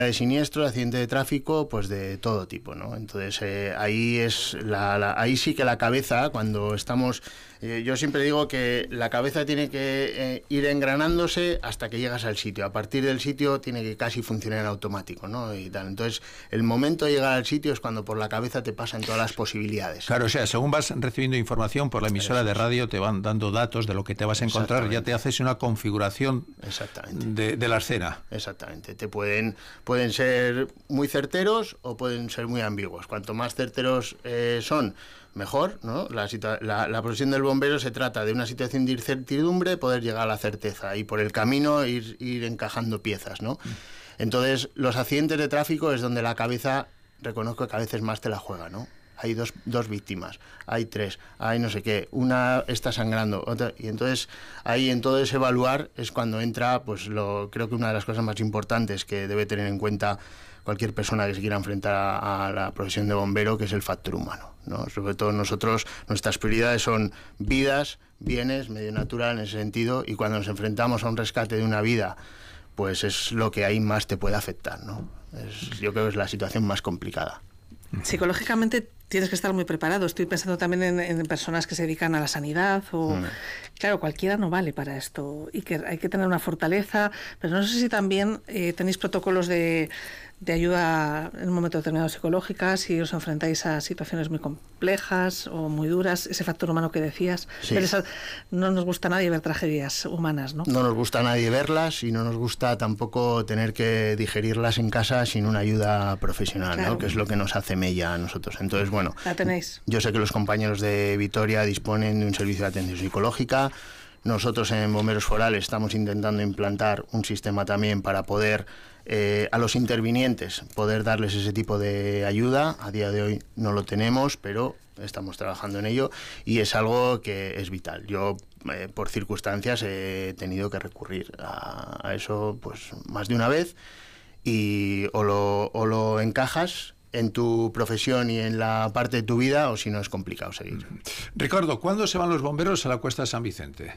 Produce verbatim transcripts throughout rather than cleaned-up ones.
de siniestro, accidente de tráfico, pues de todo tipo, ¿no? Entonces eh, ahí es la, la, ahí sí que la cabeza, cuando estamos, eh, yo siempre digo que la cabeza tiene que eh, ir engranándose hasta que llegas al sitio. A partir del sitio tiene que casi funcionar en automático, ¿no? Y tal. Entonces el momento de llegar al sitio es cuando por la cabeza te pasan todas las posibilidades. Claro, o sea, según vas recibiendo información por la emisora de radio, te van dando datos de lo que te vas a encontrar, ya te haces una configuración Exactamente. De, de la escena. Exactamente. Te pueden pueden ser muy certeros o pueden ser muy ambiguos. Cuanto más certeros eh, son, mejor, ¿no? La, la, la profesión del bombero se trata de una situación de incertidumbre, poder llegar a la certeza y por el camino ir, ir encajando piezas, ¿no? Entonces, los accidentes de tráfico es donde la cabeza, reconozco que a veces más te la juega, ¿no? Hay dos, dos víctimas, hay tres, hay no sé qué, una está sangrando, otra, y entonces ahí en todo ese evaluar es cuando entra, pues lo creo que una de las cosas más importantes que debe tener en cuenta cualquier persona que se quiera enfrentar a, a la profesión de bombero, que es el factor humano, ¿no? Sobre todo nosotros, nuestras prioridades son vidas, bienes, medio natural en ese sentido, y cuando nos enfrentamos a un rescate de una vida, pues es lo que ahí más te puede afectar, ¿no? Es, yo creo que es la situación más complicada. Psicológicamente tienes que estar muy preparado. Estoy pensando también en, en personas que se dedican a la sanidad o... Mm. Claro, cualquiera no vale para esto y que hay que tener una fortaleza, pero no sé si también eh, tenéis protocolos de, de ayuda en un momento determinado psicológica, si os enfrentáis a situaciones muy complejas o muy duras, ese factor humano que decías. Sí. Esa, no nos gusta a nadie ver tragedias humanas, ¿no? No nos gusta a nadie verlas y no nos gusta tampoco tener que digerirlas en casa sin una ayuda profesional, claro, ¿no? Que es lo que nos hace mella a nosotros. Entonces, bueno, la tenéis. Yo sé que los compañeros de Vitoria disponen de un servicio de atención psicológica. Nosotros en Bomberos Forales estamos intentando implantar un sistema también para poder eh, a los intervinientes poder darles ese tipo de ayuda. A día de hoy no lo tenemos, pero estamos trabajando en ello y es algo que es vital. Yo eh, por circunstancias he tenido que recurrir a, a eso pues más de una vez y o lo, o lo encajas en tu profesión y en la parte de tu vida, o si no es complicado seguir. Ricardo, ¿cuándo se van los bomberos a la Cuesta de San Vicente?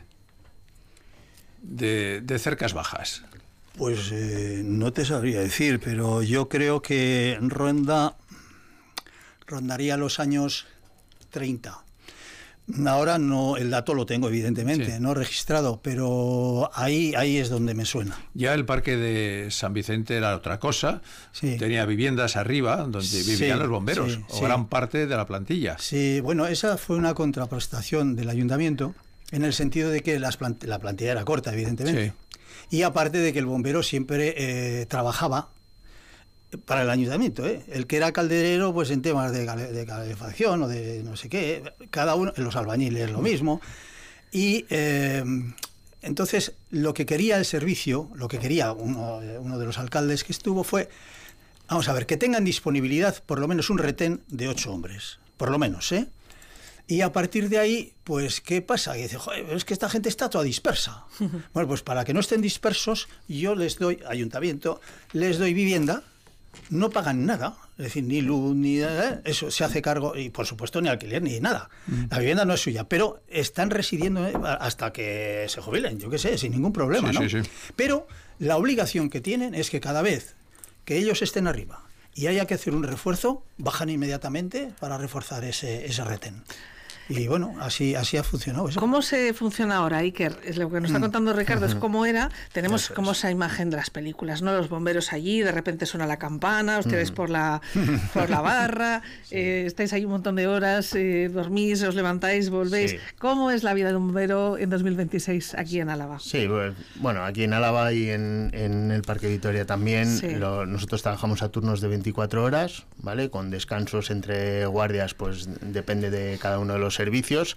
De, de Cercas Bajas. Pues eh, no te sabría decir, pero yo creo que ronda rondaría los años treinta. Ahora no, el dato lo tengo evidentemente, sí, no registrado, pero ahí, ahí es donde me suena. Ya el parque de San Vicente era otra cosa, sí, tenía viviendas arriba donde vivían sí, los bomberos, sí, o sí, gran parte de la plantilla. Sí, bueno, esa fue una contraprestación del ayuntamiento, en el sentido de que las plant la plantilla era corta, evidentemente, sí, y aparte de que el bombero siempre eh, trabajaba para el ayuntamiento, ¿eh? El que era calderero, pues en temas de, cale, de calefacción o de no sé qué, cada uno, los albañiles lo mismo, y eh, entonces lo que quería el servicio, lo que quería uno, uno de los alcaldes que estuvo fue, vamos a ver, que tengan disponibilidad por lo menos un retén de ocho hombres, por lo menos, ¿eh? Y a partir de ahí, pues, ¿qué pasa? Y dice, joder, es que esta gente está toda dispersa. Bueno, pues para que no estén dispersos, yo les doy, ayuntamiento, les doy vivienda. No pagan nada, es decir, ni luz, ni eh, eso se hace cargo, y por supuesto ni alquiler, ni nada. Mm. La vivienda no es suya, pero están residiendo eh, hasta que se jubilen, yo qué sé, sin ningún problema, sí, ¿no? Sí, sí. Pero la obligación que tienen es que cada vez que ellos estén arriba y haya que hacer un refuerzo, bajan inmediatamente para reforzar ese, ese retén. Y bueno, así así ha funcionado eso. ¿Cómo se funciona ahora, Iker? Es lo que nos está contando Ricardo, es cómo era. Tenemos como esa imagen de las películas, ¿no? Los bomberos allí, de repente suena la campana, os tiráis por la, por la barra, sí, eh, estáis ahí un montón de horas, eh, dormís, os levantáis, volvéis. Sí. ¿Cómo es la vida de un bombero en dos mil veintiséis aquí en Álava? Sí, pues, bueno, aquí en Álava y en, en el Parque Vitoria también, sí, lo, nosotros trabajamos a turnos de veinticuatro horas, ¿vale? Con descansos entre guardias, pues depende de cada uno de los servicios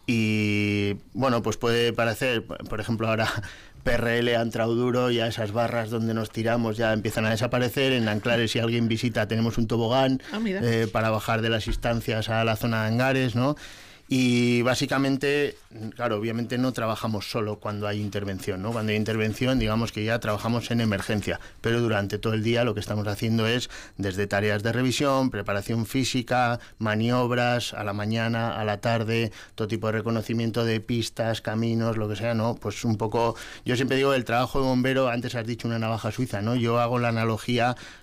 y bueno, pues puede parecer, por ejemplo ahora P R L ha entrado duro, ya esas barras donde nos tiramos ya empiezan a desaparecer. En Anclares, si alguien visita, tenemos un tobogán ah, eh, para bajar de las instancias a la zona de hangares, ¿no? Y básicamente, claro, obviamente no trabajamos solo cuando hay intervención, ¿no? Cuando hay intervención, digamos que ya trabajamos en emergencia, pero durante todo el día lo que estamos haciendo es desde tareas de revisión, preparación física, maniobras a la mañana, a la tarde, todo tipo de reconocimiento de pistas, caminos, lo que sea, ¿no? Pues un poco, yo siempre digo el trabajo de bombero, antes has dicho una navaja suiza, ¿no? Yo hago la analogía